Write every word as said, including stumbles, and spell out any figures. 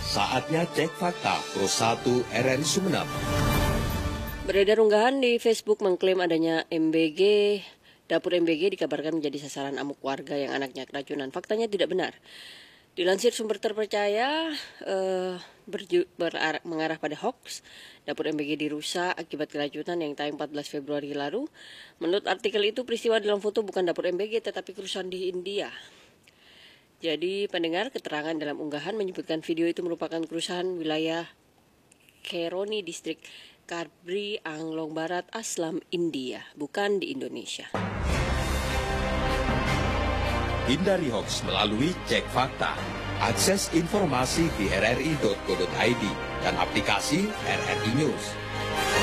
Saatnya cek fakta Pro satu R R I Sumeneb. Beredar unggahan di Facebook mengklaim adanya M B G. Dapur M B G dikabarkan menjadi sasaran amuk warga yang anaknya keracunan. Faktanya tidak benar. Dilansir sumber terpercaya eh, berju, berar, mengarah pada hoax, dapur M B G dirusak akibat keracunan yang tayang empat belas Februari lalu. Menurut artikel itu, peristiwa dalam foto bukan dapur M B G tetapi kerusuhan di India. Jadi pendengar, keterangan dalam unggahan menyebutkan video itu merupakan kerusuhan wilayah Keroni, distrik Karbri, Anglong Barat, Aslam, India, bukan di Indonesia. Hindari hoax melalui cek fakta. Akses informasi di r r i titik co titik i d dan aplikasi R R I News.